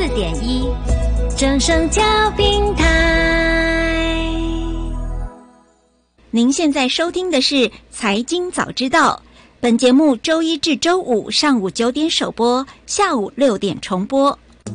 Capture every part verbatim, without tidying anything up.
四点一，正声调频台。 您现在收听的是《财经早知道》，本节目周一至周五上午九点首播，下午六点重播。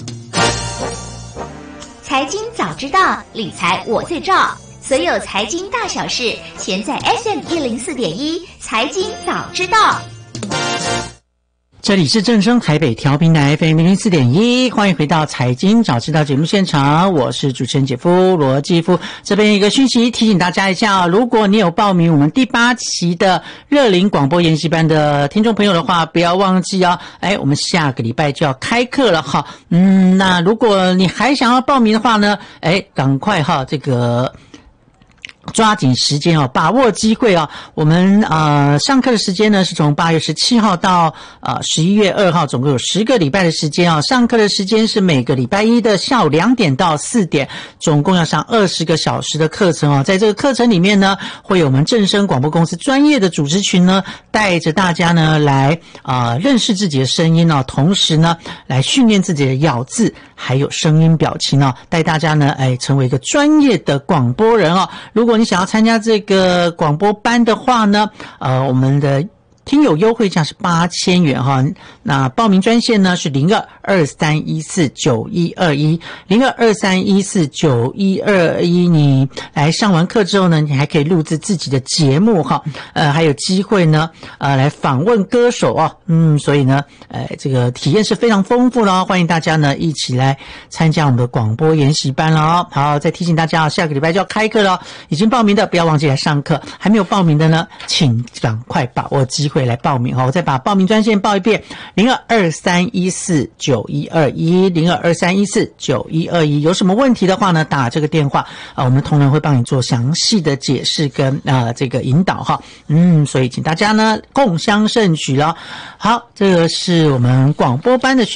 财经早知道，理财我最照。所有财经大小事，全在 S M 一零四点一财经早知道。 这里是正声台北调频台 F M 一零四点一，欢迎回到财经早知道节目现场，我是主持人姐夫罗继夫。这边一个讯息提醒大家一下啊，如果你有报名我们第八期的热龄广播研习班的听众朋友的话，不要忘记哦，哎，我们下个礼拜就要开课了哈。嗯，那如果你还想要报名的话呢，哎，赶快哈，这个抓紧时间哦，把握机会哦。我们呃上课的时间呢是从八月十七号到呃十一月二号，总共有十个礼拜的时间哦。上课的时间是每个礼拜一的下午两点到四点，总共要上二十个小时的课程哦。在这个课程里面呢，会有我们正声广播公司专业的主持群呢，带着大家呢来啊、呃、认识自己的声音哦，同时呢来训练自己的咬字还有声音表情哦，带大家呢哎成为一个专业的广播人哦。如果你想要参加这个广播班的话呢，呃，我们的听友优惠价是八千元哈。那报名专线呢是零二二三一四九一二一零二二三一四九一二一。你来上完课之后呢，你还可以录制自己的节目哈，呃，还有机会呢，呃，来访问歌手哦。嗯，所以呢，呃，这个体验是非常丰富的哦，欢迎大家呢一起来参加我们的广播研习班了哦。好，再提醒大家哦，下个礼拜就要开课了，已经报名的不要忘记来上课，还没有报名的呢，请赶快把握机会来报名哦。我再把报名专线报一遍，零二二三一四九一二一零二二三一四九一二一。有什么问题的话呢，打这个电话啊，我们同仁会帮你做详细的解释跟啊、呃、这个引导哈。嗯，所以请大家呢共襄盛举了。好，这个是我们广播班的